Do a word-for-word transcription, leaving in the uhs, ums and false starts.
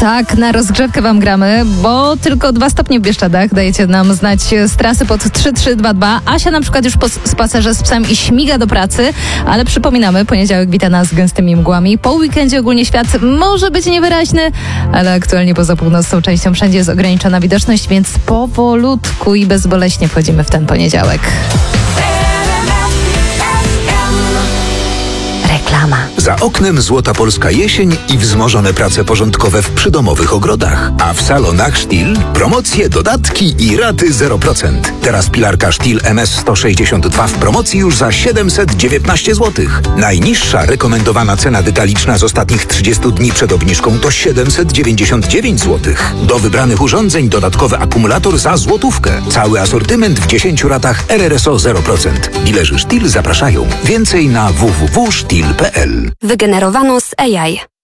Tak, na rozgrzewkę wam gramy, bo tylko dwa stopnie w Bieszczadach. Dajecie nam znać z trasy pod trzy trzy dwa dwa. Asia na przykład już po spacerze z psem i śmiga do pracy, ale przypominamy, poniedziałek wita nas gęstymi mgłami. Po weekendzie ogólnie świat może być niewyraźny, ale aktualnie poza północną częścią wszędzie jest ograniczona widoczność, więc powolutku i bezboleśnie wchodzimy w ten poniedziałek. Reklama. Za oknem złota polska jesień i wzmożone prace porządkowe w przydomowych ogrodach. A w salonach Stihl promocje, dodatki i raty zero procent. Teraz pilarka Stihl M S sto sześćdziesiąt dwa w promocji już za siedemset dziewiętnaście złotych. Najniższa rekomendowana cena detaliczna z ostatnich trzydziestu dni przed obniżką to siedemset dziewięćdziesiąt dziewięć złotych. Do wybranych urządzeń dodatkowy akumulator za złotówkę. Cały asortyment w dziesięciu ratach R R S O zero procent. Dilerzy Stihl zapraszają. Więcej na w w w kropka stihl kropka p l. Wygenerowano z A I.